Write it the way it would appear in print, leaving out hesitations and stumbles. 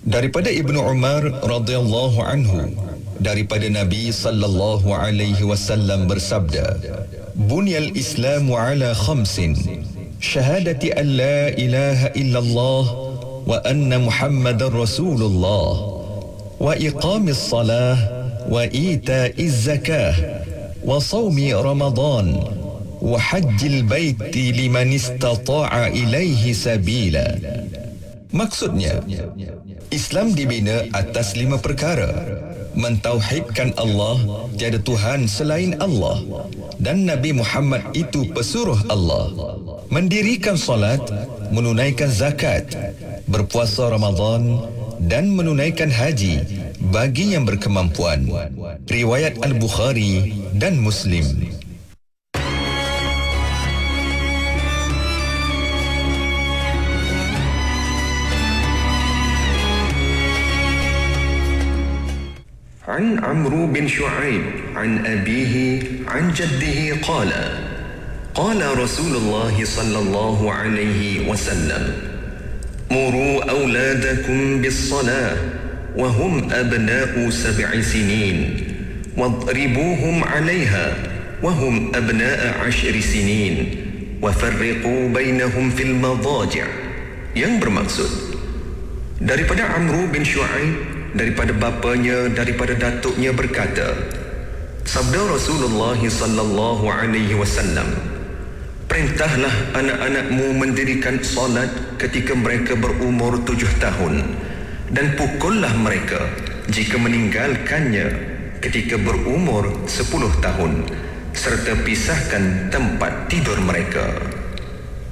Daripada Ibnu Umar radhiyallahu anhu, daripada Nabi sallallahu alaihi wasallam bersabda, "Bunyal Islamu ala khamsin, syahadati an la ilaha illallah wa anna Muhammadar Rasulullah, wa iqamis salah, wa ita'iz zakah, wa sawmi Ramadan, wa hajjil baiti liman istata'a ilaihi sabila." Maksudnya, Islam dibina atas 5 perkara: mentauhidkan Allah, tiada Tuhan selain Allah, dan Nabi Muhammad itu pesuruh Allah, mendirikan solat, menunaikan zakat, berpuasa Ramadan, dan menunaikan haji bagi yang berkemampuan. Riwayat Al-Bukhari dan Muslim. عن عمرو بن شعيب عن أبيه عن جده قال: قال رسول الله صلى الله عليه وسلم: مروا أولادكم بالصلاة وهم أبناء 7 سنين، واضربوهم عليها وهم أبناء 10 سنين، وفرقوا بينهم في المضاجع. Yang bermaksud, daripada Amru bin Shu'aib, daripada bapanya, daripada datuknya berkata, sabda Rasulullah sallallahu alaihi wasallam, perintahlah anak-anakmu mendirikan solat ketika mereka berumur 7 tahun, dan pukullah mereka jika meninggalkannya ketika berumur 10 tahun, serta pisahkan tempat tidur mereka.